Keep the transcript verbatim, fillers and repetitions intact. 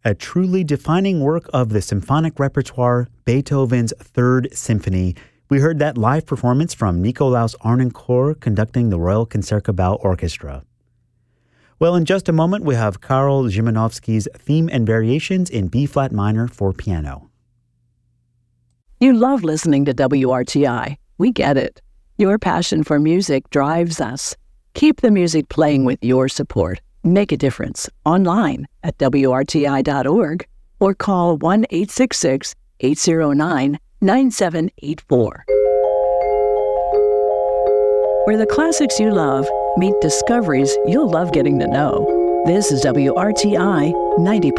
a truly defining work of the symphonic repertoire, Beethoven's Third Symphony. We heard that live performance from Nikolaus Arnoncourt conducting the Royal Concertgebouw Orchestra. Well, in just a moment, we have Karol Szymanowski's Theme and Variations in B-flat minor for piano. You love listening to W R T I. We get it. Your passion for music drives us. Keep the music playing with your support. Make a difference online at W R T I dot org or call one eight six six, eight zero nine, nine seven eight four. Where the classics you love meet discoveries you'll love getting to know. This is W R T I ninety.